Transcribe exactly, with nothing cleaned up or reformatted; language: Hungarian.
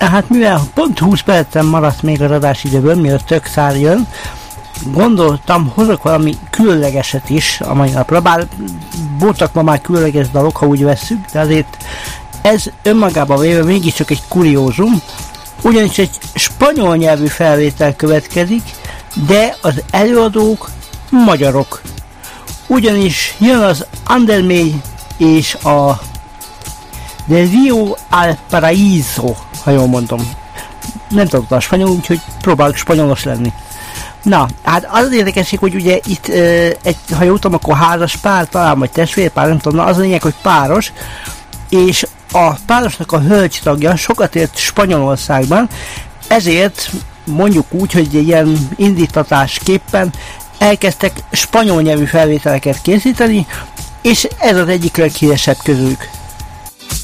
hát mivel pont húsz percen maradt még az adásidőből, mielőtt tök szár jön, gondoltam, hozok valami különlegeset is a mai napra, bár voltak ma már különleges dalok, ha úgy vesszük, de azért ez önmagában véve mégiscsak egy kuriózum, ugyanis egy spanyol nyelvű felvétel következik, de az előadók magyarok. Ugyanis jön az Andermély és a De Rio al Paraíso, ha jól mondom. Nem tudok a spanyol, úgyhogy próbálok spanyolos lenni. Na, hát az az érdekesség, hogy ugye itt, e, egy, ha jól tudom, akkor házas pár, talán vagy testvérpár, nem tudom, na az a lényeg, hogy páros, és a párosnak a hölgy tagja sokat ért Spanyolországban, ezért mondjuk úgy, hogy egy ilyen indítatásképpen elkezdtek spanyol nyelvű felvételeket készíteni, és ez az egyik leghíresebb közülük.